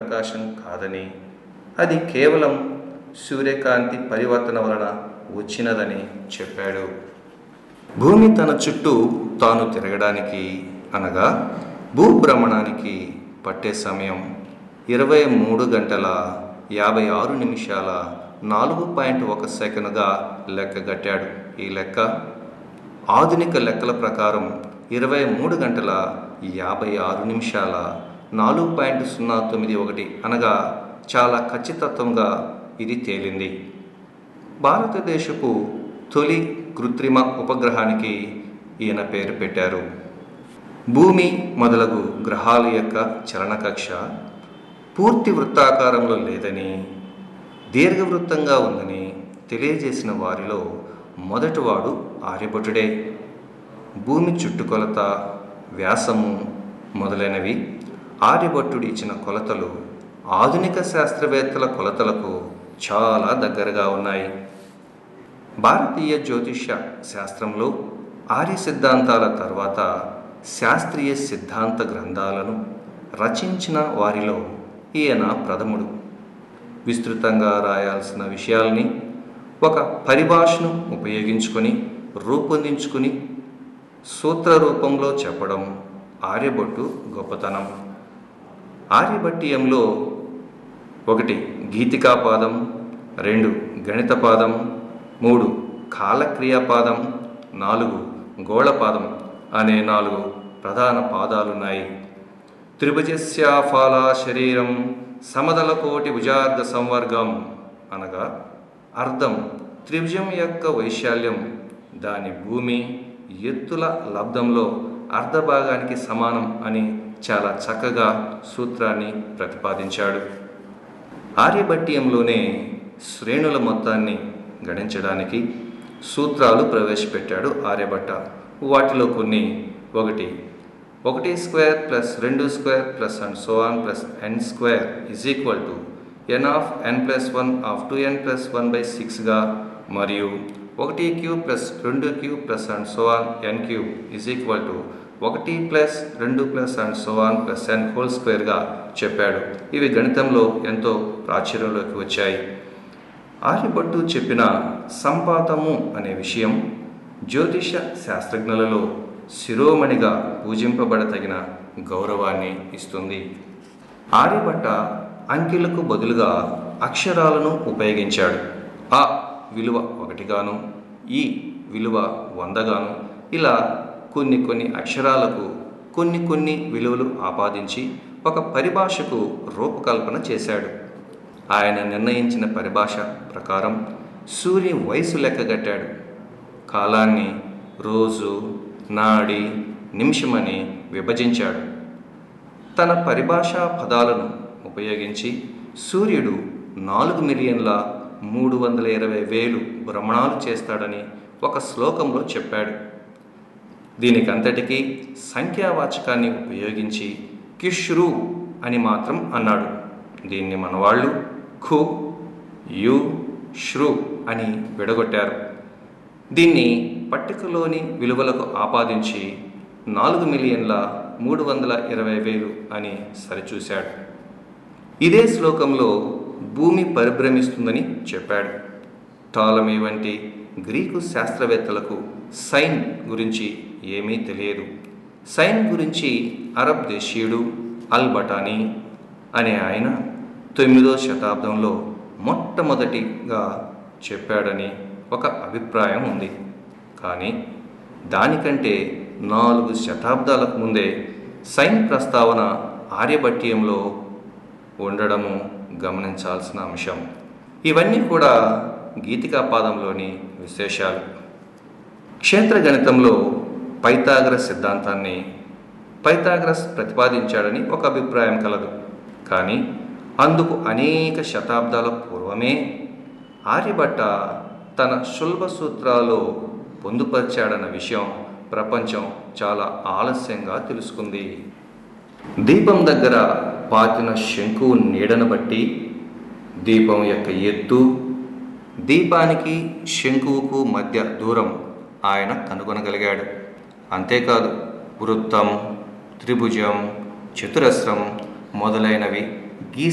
ప్రకాశం కాదని, అది కేవలం సూర్యకాంతి పరివర్తన వలన వచ్చినదని చెప్పాడు. భూమి తన చుట్టూ తాను తిరగడానికి అనగా భూభ్రమణానికి పట్టే సమయం 23 గంటల 56 నిమిషాల 4.1 సెకనుగా లెక్కగట్టాడు. ఈ లెక్క ఆధునిక లెక్కల ప్రకారం 23 గంటల 56 నిమిషాల 4.091 అనగా చాలా ఖచ్చితత్వంగా ఇది తేలింది. భారతదేశపు తొలి కృత్రిమ ఉపగ్రహానికి ఈయన పేరు పెట్టారు. భూమి మొదలగు గ్రహాల యొక్క చలనకక్ష పూర్తి వృత్తాకారంలో లేదని, దీర్ఘవృత్తంగా ఉందని తెలియజేసిన వారిలో మొదటివాడు ఆర్యభటుడే. భూమి చుట్టుకొలత, వ్యాసము మొదలైనవి ఆర్యభట్టుడు ఇచ్చిన కొలతలు ఆధునిక శాస్త్రవేత్తల కొలతలకు చాలా దగ్గరగా ఉన్నాయి. భారతీయ జ్యోతిష్య శాస్త్రంలో ఆర్య సిద్ధాంతాల తర్వాత శాస్త్రీయ సిద్ధాంత గ్రంథాలను రచించిన వారిలో ఈయన ప్రథముడు. విస్తృతంగా రాయాల్సిన విషయాల్ని ఒక పరిభాషను ఉపయోగించుకొని రూపొందించుకుని సూత్ర రూపంలో చెప్పడం ఆర్యభట్టు గొప్పతనం. ఆర్యభట్టీయంలో 1 గీతికాపాదం, 2 గణితపాదం, 3 కాలక్రియాపాదం, 4 గోళపాదం అనే 4 ప్రధాన పాదాలున్నాయి. త్రిభుజస్యాఫాలా శరీరం సమదలకోటి భుజార్ధ సంవర్గం అనగా అర్థం త్రిభుజం యొక్క వైశాల్యం దాని భూమి ఎత్తుల లబ్ధంలో అర్ధభాగానికి సమానం అని చాలా చక్కగా సూత్రాన్ని ప్రతిపాదించాడు. ఆర్యభట్టీయంలోనే శ్రేణుల మొత్తాన్ని గణించడానికి సూత్రాలు ప్రవేశపెట్టాడు ఆర్యభట్ట. వాటిలో కొన్ని 1 square plus 2 square plus and so on plus n square is equal to n of n plus 1 of 2n plus 1/6గా మరియు 1 cube plus 2 cube plus and so on n cube is equal to 1 plus 2 plus and so on plus n whole స్క్వేర్గా చెప్పాడు. ఇవి గణితంలో ఎంతో ప్రాచుర్యంలోకి వచ్చాయి. ఆర్యభట్టు చెప్పిన సంపాతము అనే విషయం జ్యోతిష శాస్త్రజ్ఞులలో శిరోమణిగా పూజింపబడతగిన గౌరవాన్ని ఇస్తుంది. ఆర్యభట్ట అంకెలకు బదులుగా అక్షరాలను ఉపయోగించాడు. ఆ విలువ 1 గాను, ఈ విలువ 100 గాను ఇలా కొన్ని అక్షరాలకు కొన్ని విలువలు ఆపాదించి ఒక పరిభాషకు రూపకల్పన చేశాడు. ఆయన నిర్ణయించిన పరిభాష ప్రకారం సూర్యుని వయసు లెక్కగట్టాడు. కాలాన్ని రోజు, నాడి, నిమిషమని విభజించాడు. తన పరిభాషా పదాలను ఉపయోగించి సూర్యుడు 4,320,000 భ్రమణాలు చేస్తాడని ఒక శ్లోకంలో చెప్పాడు. దీనికంతటికీ సంఖ్యావాచకాన్ని ఉపయోగించి కిష్రు అని మాత్రం అన్నాడు. దీన్ని మనవాళ్ళు ఖు, యు, శ్రు అని విడగొట్టారు. దీన్ని పట్టికలోని విలువలకు ఆపాదించి 4,320,000 అని సరిచూశాడు. ఇదే శ్లోకంలో భూమి పరిభ్రమిస్తుందని చెప్పాడు. టాలమీ వంటి గ్రీకు శాస్త్రవేత్తలకు సైన్ గురించి ఏమీ తెలియదు. సైన్ గురించి అరబ్ దేశీయుడు అల్-బటానీ అనే ఆయన 9వ శతాబ్దంలో మొట్టమొదటిగా చెప్పాడని ఒక అభిప్రాయం ఉంది. కానీ దానికంటే 4 శతాబ్దాలకు ముందే సైన్ ప్రస్తావన ఆర్యభట్టీయంలో ఉండడము గమనించాల్సిన అంశం. ఇవన్నీ కూడా గీతికాపాదంలోని విశేషాలు. క్షేత్రగణితంలో పైథాగరస్ సిద్ధాంతాన్ని పైథాగరస్ ప్రతిపాదించాడని ఒక అభిప్రాయం కలదు. కానీ అందుకు అనేక శతాబ్దాల పూర్వమే ఆర్యభట్ట తన శుల్బ సూత్రాల్లో పొందుపరిచాడన్న విషయం ప్రపంచం చాలా ఆలస్యంగా తెలుసుకుంది. దీపం దగ్గర పాతిన శంకువు నీడను బట్టి దీపం యొక్క ఎత్తు, దీపానికి శంకువుకు మధ్య దూరం ఆయన కనుగొనగలిగాడు. అంతేకాదు వృత్తం, త్రిభుజం, చతురస్రం మొదలైనవి